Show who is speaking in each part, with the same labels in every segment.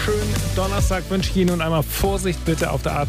Speaker 1: wunderschönen Donnerstag wünsche ich Ihnen und einmal Vorsicht bitte auf der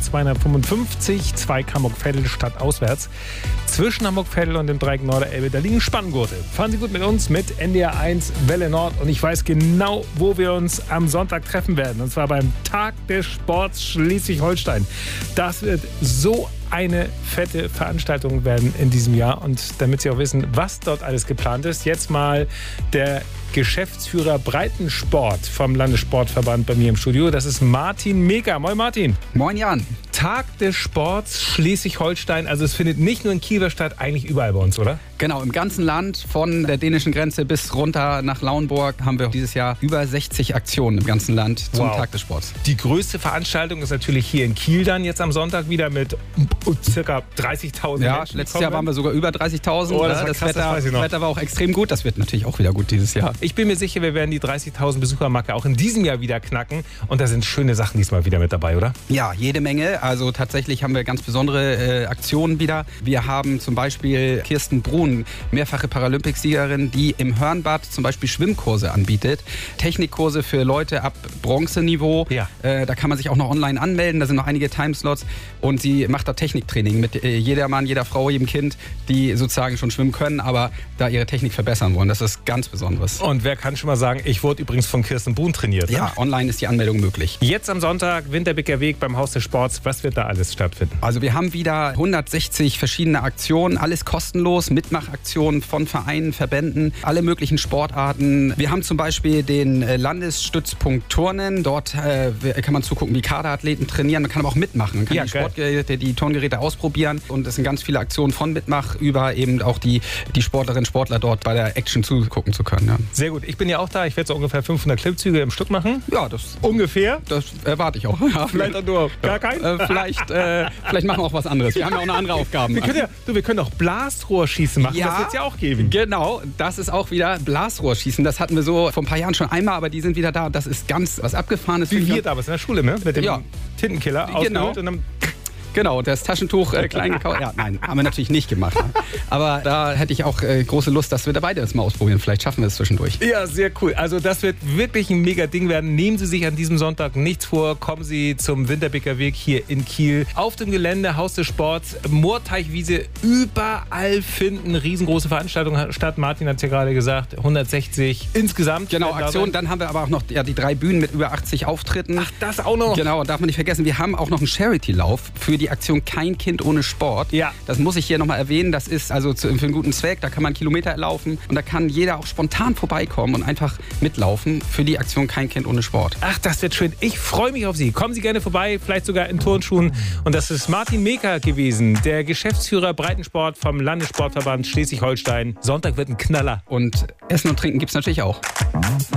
Speaker 1: A255, Zweig Hamburg-Veddel statt auswärts. Zwischen Hamburg-Veddel und dem Dreieck Norderelbe, da liegen Spanngurte. Fahren Sie gut mit uns mit NDR 1 Welle Nord und ich weiß genau, wo wir uns am Sonntag treffen werden. Und zwar beim Tag des Sports Schleswig-Holstein. Das wird so eine fette Veranstaltung werden in diesem Jahr. Und damit Sie auch wissen, was dort alles geplant ist, jetzt mal der Geschäftsführer Breitensport vom Landessportverband bei mir im Studio. Das ist Martin Meeker. Moin Martin.
Speaker 2: Moin Jan.
Speaker 1: Tag des Sports Schleswig-Holstein. Also es findet nicht nur in Kiel statt, eigentlich überall bei uns, oder?
Speaker 2: Genau, im ganzen Land, von der dänischen Grenze bis runter nach Lauenburg, haben wir dieses Jahr über 60 Aktionen im ganzen Land zum Tag des Sports.
Speaker 1: Die größte Veranstaltung ist natürlich hier in Kiel dann jetzt am Sonntag wieder mit circa 30.000
Speaker 2: Ja,
Speaker 1: Menschen.
Speaker 2: letztes Jahr waren wir sogar über 30.000.
Speaker 1: Oh, das
Speaker 2: Wetter war auch extrem gut. Das wird natürlich auch wieder gut dieses Jahr.
Speaker 1: Ich bin mir sicher, wir werden die 30.000 Besuchermarke auch in diesem Jahr wieder knacken. Und da sind schöne Sachen diesmal wieder mit dabei, oder?
Speaker 2: Ja, jede Menge. Also tatsächlich haben wir ganz besondere Aktionen wieder. Wir haben zum Beispiel Kirsten Brun, mehrfache Paralympicsiegerin, die im Hörnbad zum Beispiel Schwimmkurse anbietet. Technikkurse für Leute ab Bronzeniveau.
Speaker 1: Ja.
Speaker 2: Da kann man sich auch noch online anmelden. Da sind noch einige Timeslots. Und sie macht da Techniktraining mit jeder Mann, jeder Frau, jedem Kind, die sozusagen schon schwimmen können, aber da ihre Technik verbessern wollen. Das ist ganz Besonderes.
Speaker 1: Und wer kann schon mal sagen, ich wurde übrigens von Kirsten Brun trainiert.
Speaker 2: Ja,
Speaker 1: ne?
Speaker 2: online ist die Anmeldung möglich.
Speaker 1: Jetzt am Sonntag, Winterbeker Weg beim Haus des Sports. Was wird da alles stattfinden?
Speaker 2: Also wir haben wieder 160 verschiedene Aktionen, alles kostenlos, Mitmachaktionen von Vereinen, Verbänden, alle möglichen Sportarten. Wir haben zum Beispiel den Landesstützpunkt Turnen. Dort kann man zugucken, wie Kaderathleten trainieren. Man kann aber auch mitmachen. Man kann die Turngeräte ausprobieren. Und es sind ganz viele Aktionen von Mitmach über eben auch die Sportlerinnen und Sportler dort bei der Action zugucken zu können. Ja.
Speaker 1: Sehr gut. Ich bin ja auch da. Ich werde so ungefähr 500 Klimmzüge im Stück machen.
Speaker 2: Ja, das
Speaker 1: ungefähr.
Speaker 2: Das erwarte ich auch. Ja.
Speaker 1: Vielleicht auch nur gar keinen?
Speaker 2: Vielleicht machen wir auch was anderes. Wir haben ja auch eine andere Aufgaben.
Speaker 1: Wir können auch Blasrohrschießen machen.
Speaker 2: Ja,
Speaker 1: das wird es ja auch geben.
Speaker 2: Genau, das ist auch wieder Blasrohrschießen. Das hatten wir so vor ein paar Jahren schon einmal, aber die sind wieder da. Das ist ganz was Abgefahrenes.
Speaker 1: Wie wir damals in der Schule, ne? Mit dem Tintenkiller ausgeholt und dann...
Speaker 2: Genau, das Taschentuch klein gekauft. Ja, nein, haben wir natürlich nicht gemacht. Ne? Aber da hätte ich auch große Lust, dass wir da beide das mal ausprobieren. Vielleicht schaffen wir es zwischendurch.
Speaker 1: Ja, sehr cool. Also das wird wirklich ein mega Ding werden. Nehmen Sie sich an diesem Sonntag nichts vor. Kommen Sie zum Winterbeker Weg hier in Kiel. Auf dem Gelände, Haus des Sports, Moorteichwiese, überall finden riesengroße Veranstaltungen statt. Martin hat es ja gerade gesagt, 160 insgesamt.
Speaker 2: Genau, Aktionen. Dann haben wir aber auch noch die 3 Bühnen mit über 80 Auftritten.
Speaker 1: Ach, das auch noch.
Speaker 2: Genau, darf man nicht vergessen. Wir haben auch noch einen Charity-Lauf für die Aktion Kein Kind ohne Sport.
Speaker 1: Ja.
Speaker 2: Das muss ich hier nochmal erwähnen. Das ist also für einen guten Zweck. Da kann man Kilometer laufen und da kann jeder auch spontan vorbeikommen und einfach mitlaufen für die Aktion Kein Kind ohne Sport.
Speaker 1: Ach, das wird schön. Ich freue mich auf Sie. Kommen Sie gerne vorbei, vielleicht sogar in Turnschuhen. Und das ist Martin Meeker gewesen, der Geschäftsführer Breitensport vom Landessportverband Schleswig-Holstein. Sonntag wird ein Knaller.
Speaker 2: Und Essen und Trinken gibt es natürlich auch.